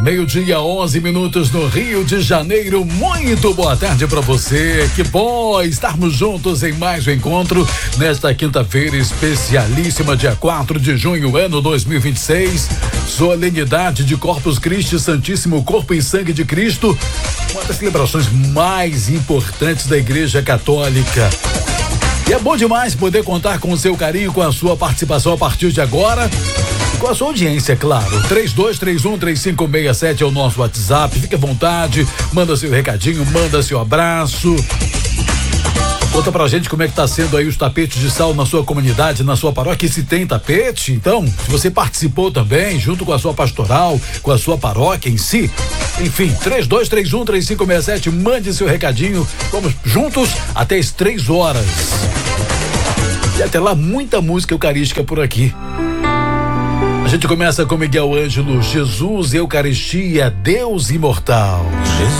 Meio-dia, 11 minutos no Rio de Janeiro. Muito boa tarde para você. Que bom estarmos juntos em mais um encontro nesta quinta-feira especialíssima, dia 4 de junho, ano 2026. Solenidade de Corpus Christi, Santíssimo Corpo e Sangue de Cristo. Uma das celebrações mais importantes da Igreja Católica. E é bom demais poder contar com o seu carinho, com a sua participação a partir de agora. Com a sua audiência, claro. 3231-3567 é o nosso WhatsApp. Fique à vontade, manda seu recadinho, manda seu abraço. Conta pra gente como é que tá sendo aí os tapetes de sal na sua comunidade, na sua paróquia. E se tem tapete, então, se você participou também, junto com a sua pastoral, com a sua paróquia em si. Enfim, 3231-3567, mande seu recadinho. Vamos juntos até as 3 horas. E até lá, muita música eucarística por aqui. A gente começa com Miguel Ângelo, Jesus, Eucaristia, Deus imortal.